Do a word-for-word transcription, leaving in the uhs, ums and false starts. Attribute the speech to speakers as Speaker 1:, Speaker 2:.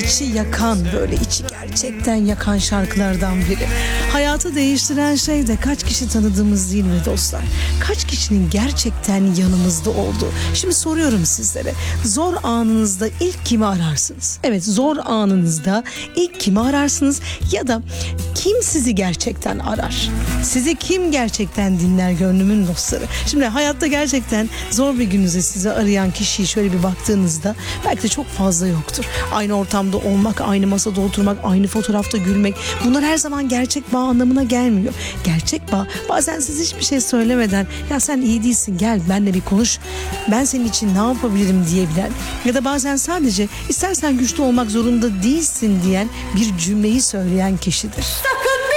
Speaker 1: içi yakan, böyle içi gerçekten yakan şarkılardan biri. Hayatı değiştiren şey de kaç kişi tanıdığımız değil mi dostlar? Kaç kişinin gerçekten yanımızda olduğu. Şimdi soruyorum sizlere. Zor anınızda ilk kimi ararsınız? Evet, zor anınızda ilk kimi ararsınız ya da kim sizi gerçekten arar? Sizi kim gerçekten dinler gönlümün dostları? Şimdi hayatta gerçekten zor bir gününüzde sizi arayan kişiyi şöyle bir baktığınızda belki de çok fazla yoktur. Aynı ortamda olmak, aynı masada oturmak, aynı fotoğrafta gülmek, bunlar her zaman gerçek bağ anlamına gelmiyor. Gerçek bağ bazen siz hiçbir şey söylemeden ya sen iyi değilsin gel benimle bir konuş, ben senin için ne yapabilirim diyebilen ya da bazen sadece istersen güçlü olmak zorunda değilsin diyen bir cümleyi söyleyen kişidir.